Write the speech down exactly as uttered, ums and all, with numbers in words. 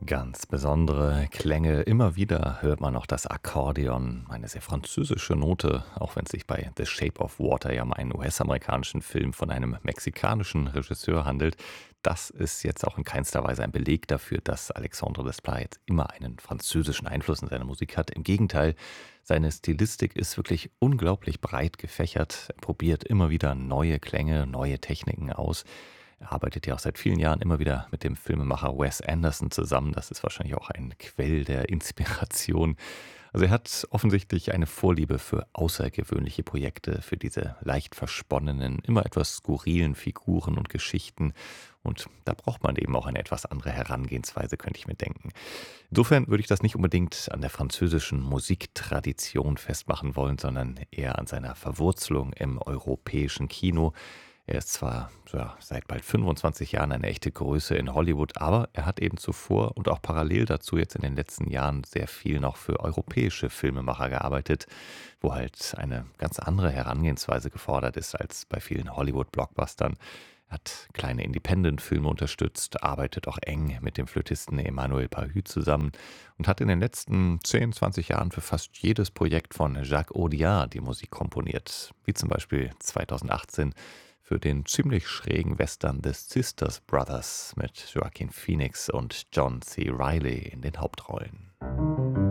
Ganz besondere Klänge. Immer wieder hört man noch das Akkordeon, eine sehr französische Note, auch wenn es sich bei The Shape of Water ja um einen U S-amerikanischen Film von einem mexikanischen Regisseur handelt. Das ist jetzt auch in keinster Weise ein Beleg dafür, dass Alexandre Desplat jetzt immer einen französischen Einfluss in seiner Musik hat. Im Gegenteil, seine Stilistik ist wirklich unglaublich breit gefächert. Er probiert immer wieder neue Klänge, neue Techniken aus. Er arbeitet ja auch seit vielen Jahren immer wieder mit dem Filmemacher Wes Anderson zusammen. Das ist wahrscheinlich auch ein Quell der Inspiration. Also er hat offensichtlich eine Vorliebe für außergewöhnliche Projekte, für diese leicht versponnenen, immer etwas skurrilen Figuren und Geschichten. Und da braucht man eben auch eine etwas andere Herangehensweise, könnte ich mir denken. Insofern würde ich das nicht unbedingt an der französischen Musiktradition festmachen wollen, sondern eher an seiner Verwurzelung im europäischen Kino. Er ist zwar ja, seit bald fünfundzwanzig Jahren eine echte Größe in Hollywood, aber er hat eben zuvor und auch parallel dazu jetzt in den letzten Jahren sehr viel noch für europäische Filmemacher gearbeitet, wo halt eine ganz andere Herangehensweise gefordert ist als bei vielen Hollywood-Blockbustern. Er hat kleine Independent-Filme unterstützt, arbeitet auch eng mit dem Flötisten Emmanuel Pahud zusammen und hat in den letzten zehn, zwanzig Jahren für fast jedes Projekt von Jacques Audiard die Musik komponiert, wie zum Beispiel zweitausendachtzehn für den ziemlich schrägen Western The Sisters Brothers mit Joaquin Phoenix und John C. Reilly in den Hauptrollen.